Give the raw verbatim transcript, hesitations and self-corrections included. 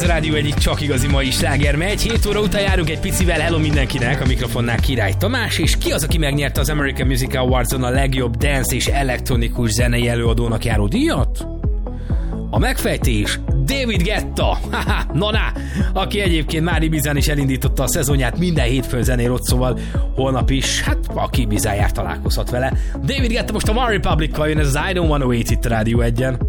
Ez a Rádió egyik csak igazi mai sláger megy. hét óra után járunk egy picivel. Hello mindenkinek, a mikrofonnál Király Tamás, és ki az, aki megnyerte az American Music Awards-on a legjobb dance és elektronikus zenei előadónak járó díjat? A megfejtés David Guetta, haha, na-na, aki egyébként már Ibizán is elindította a szezonját, minden hétfőn zenél ott, szóval holnap is, hát aki Ibizán jár, találkozhat vele. David Guetta most a One Republic-kal jön, ez az I Don't Wanna Wait itt a Rádió egyen.